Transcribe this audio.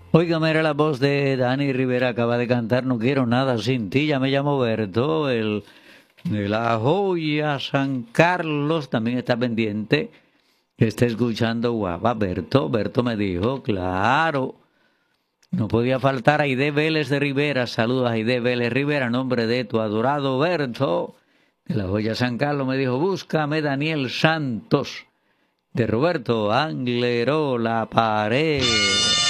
Óigame, era la voz de Dani Rivera, acaba de cantar No quiero nada sin ti, ya me llamo Berto, el de la joya San Carlos también está pendiente, que está escuchando guapa, Berto me dijo, claro, no podía faltar Aide Vélez de Rivera, saludos a Aide Vélez Rivera, nombre de tu adorado Berto, de la joya San Carlos me dijo, búscame Daniel Santos, de Roberto Anglero La Pared.